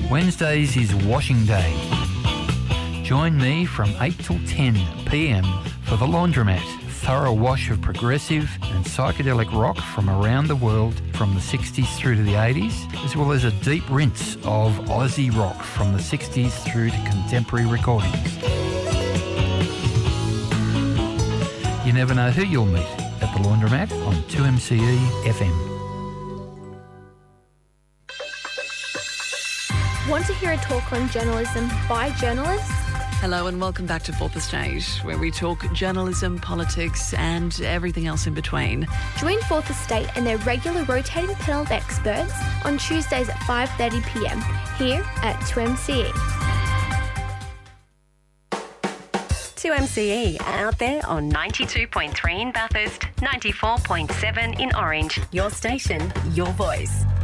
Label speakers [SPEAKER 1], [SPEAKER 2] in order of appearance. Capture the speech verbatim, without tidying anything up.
[SPEAKER 1] Wednesdays is washing day. Join me from eight till ten p m for The Laundromat. Thorough wash of progressive and psychedelic rock from around the world from the sixties through to the eighties, as well as a deep rinse of Aussie rock from the sixties through to contemporary recordings. You never know who you'll meet at The Laundromat on two M C E F M.
[SPEAKER 2] Want to hear a talk on journalism by journalists?
[SPEAKER 3] Hello and welcome back to Fourth Estate, where we talk journalism, politics and everything else in between.
[SPEAKER 2] Join Fourth Estate and their regular rotating panel of experts on Tuesdays at five thirty p m here at two M C E.
[SPEAKER 4] two M C E out there on ninety-two point three in Bathurst, ninety-four point seven in Orange. Your station, your voice.